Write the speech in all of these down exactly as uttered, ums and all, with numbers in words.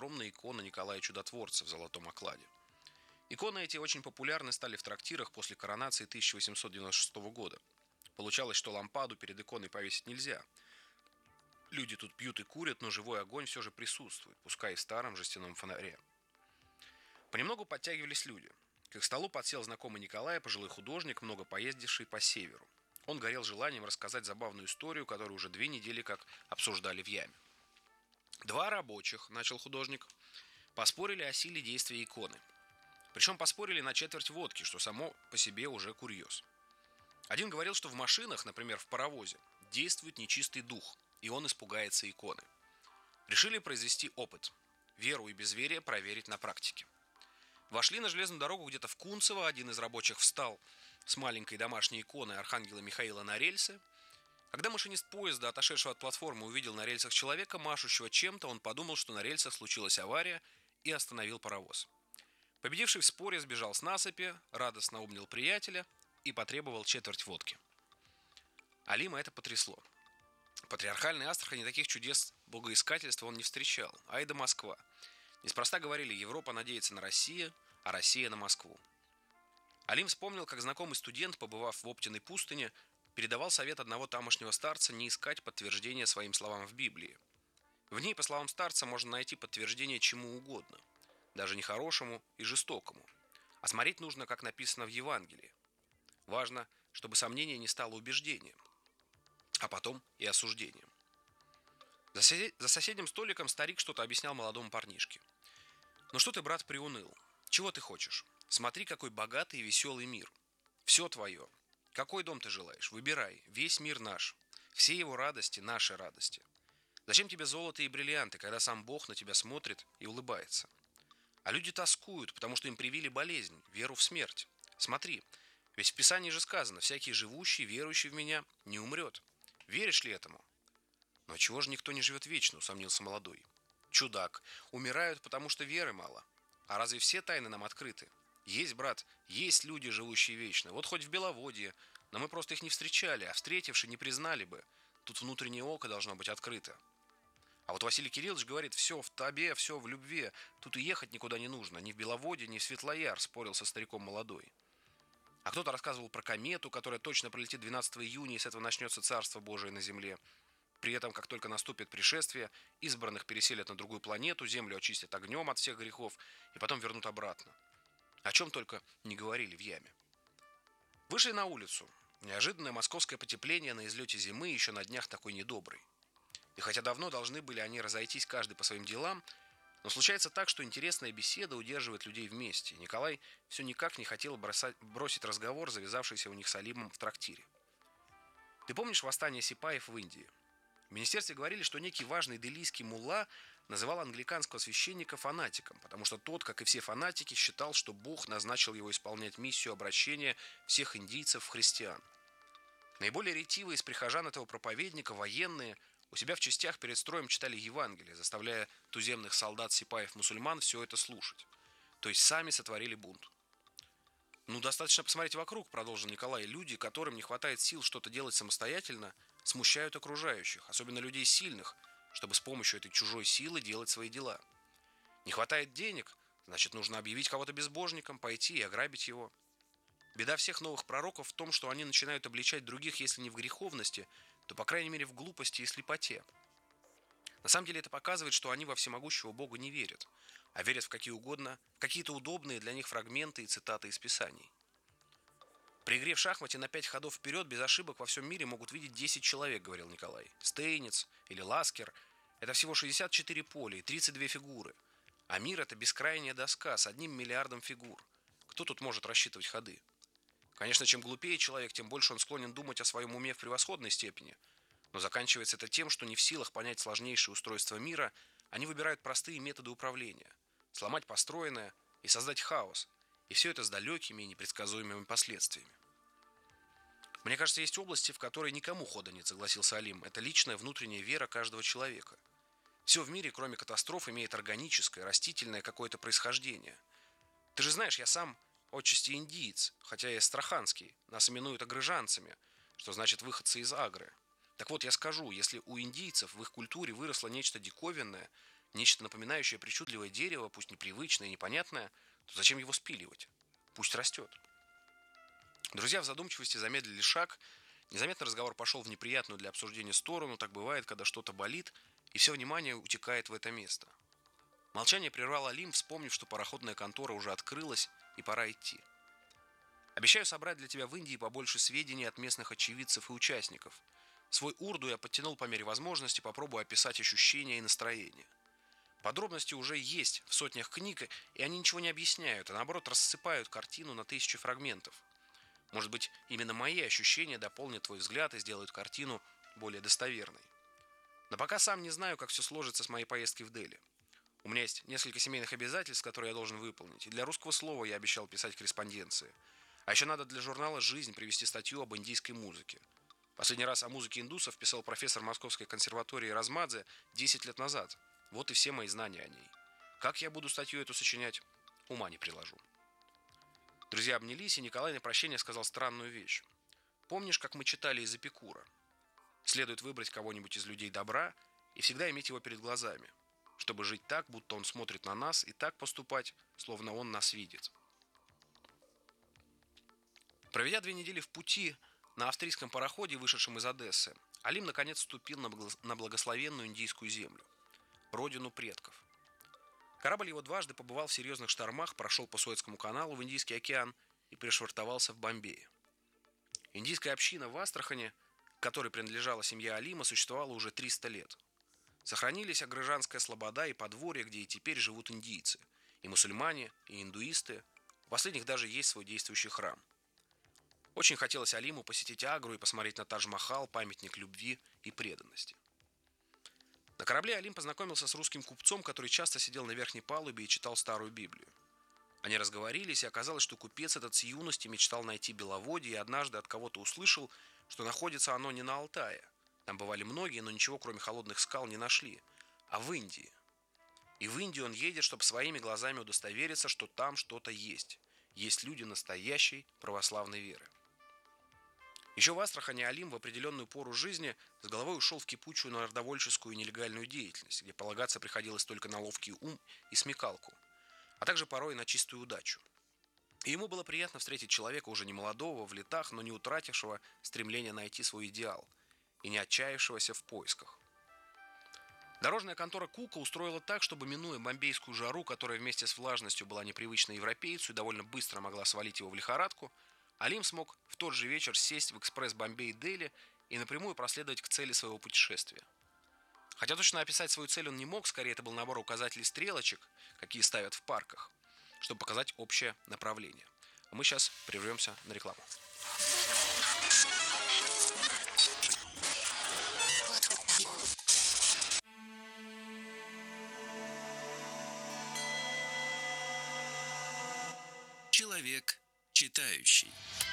огромная икона Николая Чудотворца в золотом окладе. Иконы эти очень популярны стали в трактирах после коронации тысяча восемьсот девяносто шестого года. Получалось, что лампаду перед иконой повесить нельзя. Люди тут пьют и курят, но живой огонь все же присутствует, пускай и в старом жестяном фонаре. Понемногу подтягивались люди. К их столу подсел знакомый Николая, пожилой художник, много поездивший по северу. Он горел желанием рассказать забавную историю, которую уже две недели как обсуждали в яме. Два рабочих, начал художник, поспорили о силе действия иконы. Причем поспорили на четверть водки, что само по себе уже курьез. Один говорил, что в машинах, например, в паровозе, действует нечистый дух, и он испугается иконы. Решили произвести опыт. Веру и безверие проверить на практике. Вошли на железную дорогу где-то в Кунцево, один из рабочих встал с маленькой домашней иконой архангела Михаила на рельсы. Когда машинист поезда, отошедшего от платформы, увидел на рельсах человека, машущего чем-то, он подумал, что на рельсах случилась авария, и остановил паровоз. Победивший в споре сбежал с насыпи, радостно обнял приятеля и потребовал четверть водки. Алима это потрясло. В патриархальной Астрахани таких чудес богоискательства он не встречал. Ай да Москва. Неспроста говорили, Европа надеется на Россию, а Россия на Москву. Алим вспомнил, как знакомый студент, побывав в Оптиной пустыне, передавал совет одного тамошнего старца не искать подтверждения своим словам в Библии. В ней, по словам старца, можно найти подтверждение чему угодно, даже нехорошему и жестокому. А смотреть нужно, как написано в Евангелии. Важно, чтобы сомнение не стало убеждением, а потом и осуждением. За, сосед... За соседним столиком старик что-то объяснял молодому парнишке. «Ну что ты, брат, приуныл? Чего ты хочешь? Смотри, какой богатый и веселый мир. Все твое. Какой дом ты желаешь? Выбирай. Весь мир наш. Все его радости – наши радости. Зачем тебе золото и бриллианты, когда сам Бог на тебя смотрит и улыбается? А люди тоскуют, потому что им привили болезнь, веру в смерть. Смотри, ведь в Писании же сказано: всякий живущий, верующий в меня, не умрет. Веришь ли этому?» «Но чего же никто не живет вечно?» – усомнился молодой. «Чудак, умирают, потому что веры мало. А разве все тайны нам открыты? Есть, брат, есть люди, живущие вечно. Вот хоть в Беловодье, но мы просто их не встречали, а встретивши, не признали бы. Тут внутреннее око должно быть открыто. А вот Василий Кириллович говорит: все в тебе, все в любви. Тут и ехать никуда не нужно. Ни в Беловодье, ни в Светлояр», – спорил со стариком молодой. А кто-то рассказывал про комету, которая точно пролетит двенадцатого июня, и с этого начнется Царство Божие на земле. При этом, как только наступит пришествие, избранных переселят на другую планету, землю очистят огнем от всех грехов и потом вернут обратно. О чем только не говорили в яме. Вышли на улицу. Неожиданное московское потепление на излете зимы, еще на днях такой недобрый. И хотя давно должны были они разойтись каждый по своим делам, но случается так, что интересная беседа удерживает людей вместе. Николай все никак не хотел бросать, бросить разговор, завязавшийся у них с Алимом в трактире. «Ты помнишь восстание сипаев в Индии? В министерстве говорили, что некий важный делийский мулла называл англиканского священника фанатиком, потому что тот, как и все фанатики, считал, что Бог назначил его исполнять миссию обращения всех индийцев в христиан. Наиболее ретивые из прихожан этого проповедника, военные, у себя в частях перед строем читали Евангелие, заставляя туземных солдат сипаев-мусульман все это слушать. То есть сами сотворили бунт. «Ну, достаточно посмотреть вокруг», — продолжил Николай. «Люди, которым не хватает сил что-то делать самостоятельно, смущают окружающих, особенно людей сильных, чтобы с помощью этой чужой силы делать свои дела. Не хватает денег, значит, нужно объявить кого-то безбожником, пойти и ограбить его. Беда всех новых пророков в том, что они начинают обличать других, если не в греховности, то, по крайней мере, в глупости и слепоте. На самом деле это показывает, что они во всемогущего Бога не верят, а верят в какие угодно, в какие-то удобные для них фрагменты и цитаты из Писаний. При игре в шахмате на пять ходов вперед без ошибок во всем мире могут видеть десять человек, говорил Николай. Стейниц или Ласкер – это всего шестьдесят четыре поля и тридцать две фигуры. А мир – это бескрайняя доска с одним миллиардом фигур. Кто тут может рассчитывать ходы? Конечно, чем глупее человек, тем больше он склонен думать о своем уме в превосходной степени. Но заканчивается это тем, что не в силах понять сложнейшее устройство мира, они выбирают простые методы управления – сломать построенное и создать хаос. И все это с далекими и непредсказуемыми последствиями. «Мне кажется, есть области, в которые никому хода нет», — согласился Алим. «Это личная внутренняя вера каждого человека. Все в мире, кроме катастроф, имеет органическое, растительное какое-то происхождение. Ты же знаешь, я сам отчасти индиец, хотя я астраханский. Нас именуют агрыжанцами, что значит выходцы из Агры. Так вот, я скажу, если у индийцев в их культуре выросло нечто диковинное, нечто напоминающее причудливое дерево, пусть непривычное и непонятное, то зачем его спиливать? Пусть растет. Друзья в задумчивости замедлили шаг. Незаметно разговор пошел в неприятную для обсуждения сторону. Так бывает, когда что-то болит, и все внимание утекает в это место. Молчание прервал Алим, вспомнив, что пароходная контора уже открылась, и пора идти. Обещаю собрать для тебя в Индии побольше сведений от местных очевидцев и участников. Свой урду я подтянул по мере возможности, попробую описать ощущения и настроение. Подробности уже есть в сотнях книг, и они ничего не объясняют, а наоборот рассыпают картину на тысячи фрагментов. Может быть, именно мои ощущения дополнят твой взгляд и сделают картину более достоверной. Но пока сам не знаю, как все сложится с моей поездкой в Дели. У меня есть несколько семейных обязательств, которые я должен выполнить, и для русского слова я обещал писать корреспонденции. А еще надо для журнала «Жизнь» привести статью об индийской музыке. Последний раз о музыке индусов писал профессор Московской консерватории Размадзе десять лет назад. Вот и все мои знания о ней. Как я буду статью эту сочинять, ума не приложу. Друзья обнялись, и Николай на прощение сказал странную вещь. Помнишь, как мы читали из Эпикура? Следует выбрать кого-нибудь из людей добра и всегда иметь его перед глазами, чтобы жить так, будто он смотрит на нас, и так поступать, словно он нас видит. Проведя две недели в пути на австрийском пароходе, вышедшем из Одессы, Алим наконец вступил на благословенную индийскую землю, родину предков. Корабль его дважды побывал в серьезных штормах, прошел по Суэцкому каналу в Индийский океан и пришвартовался в Бомбее. Индийская община в Астрахани, к которой принадлежала семья Алима, существовала уже триста лет. Сохранились Агрыжанская слобода и подворье, где и теперь живут индийцы, и мусульмане, и индуисты. У последних даже есть свой действующий храм. Очень хотелось Алиму посетить Агру и посмотреть на Тадж-Махал, памятник любви и преданности. На корабле Алим познакомился с русским купцом, который часто сидел на верхней палубе и читал Старую Библию. Они разговорились, и оказалось, что купец этот с юности мечтал найти Беловодье, и однажды от кого-то услышал, что находится оно не на Алтае. Там бывали многие, но ничего, кроме холодных скал, не нашли, а в Индии. И в Индию он едет, чтобы своими глазами удостовериться, что там что-то есть. Есть люди настоящей православной веры. Еще в Астрахани Алим в определенную пору жизни с головой ушел в кипучую народовольческую и нелегальную деятельность, где полагаться приходилось только на ловкий ум и смекалку, а также порой на чистую удачу. И ему было приятно встретить человека уже не молодого, в летах, но не утратившего стремления найти свой идеал и не отчаявшегося в поисках. Дорожная контора Кука устроила так, чтобы, минуя бомбейскую жару, которая вместе с влажностью была непривычна европейцу и довольно быстро могла свалить его в лихорадку, Алим смог в тот же вечер сесть в экспресс Бомбей-Дели и напрямую проследовать к цели своего путешествия. Хотя точно описать свою цель он не мог, скорее это был набор указателей стрелочек, какие ставят в парках, чтобы показать общее направление. А мы сейчас прервемся на рекламу. Человек читающий.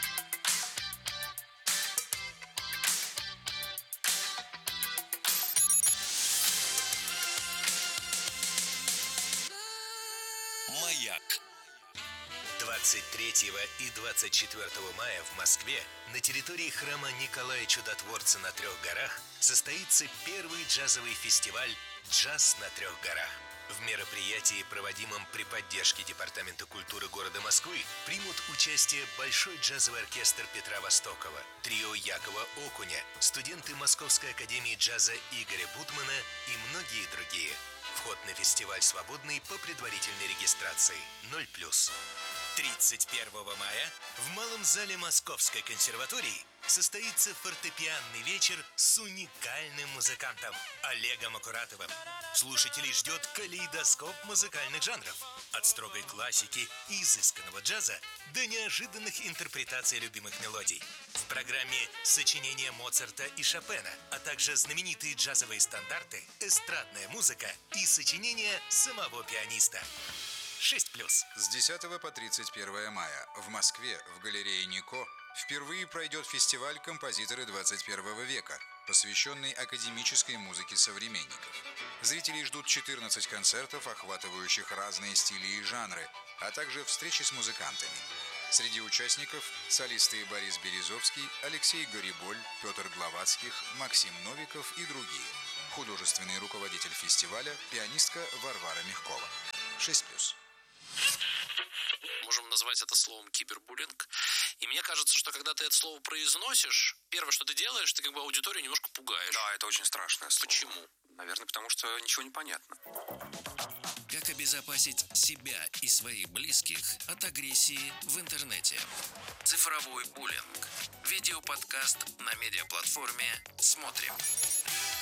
Маяк. двадцать третьего и двадцать четвёртого мая в Москве на территории храма Николая Чудотворца на Трех горах состоится первый джазовый фестиваль «Джаз на Трех горах». В мероприятии, проводимом при поддержке Департамента культуры города Москвы, примут участие Большой джазовый оркестр Петра Востокова, трио Якова Окуня, студенты Московской академии джаза Игоря Бутмана и многие другие. Вход на фестиваль свободный по предварительной регистрации. ноль плюс. тридцать первого мая в Малом зале Московской консерватории состоится фортепианный вечер с уникальным музыкантом Олегом Акуратовым. Слушателей ждет калейдоскоп музыкальных жанров. От строгой классики и изысканного джаза до неожиданных интерпретаций любимых мелодий. В программе сочинения Моцарта и Шопена, а также знаменитые джазовые стандарты, эстрадная музыка и сочинения самого пианиста. шесть плюс. С десятого по тридцать первое мая в Москве в галерее Нико впервые пройдет фестиваль «Композиторы двадцать первого века», посвященный академической музыке современников. Зрителей ждут четырнадцать концертов, охватывающих разные стили и жанры, а также встречи с музыкантами. Среди участников солисты Борис Березовский, Алексей Гориболь, Петр Гловацких, Максим Новиков и другие. Художественный руководитель фестиваля, пианистка Варвара Мягкова. шесть плюс. Можем назвать это словом кибербуллинг. И мне кажется, что когда ты это слово произносишь, первое, что ты делаешь, ты как бы аудиторию немножко пугаешь. Да, это очень страшное слово. Почему? Наверное, потому что ничего не понятно. Как обезопасить себя и своих близких от агрессии в интернете? Цифровой буллинг. Видеоподкаст на медиаплатформе «Смотрим».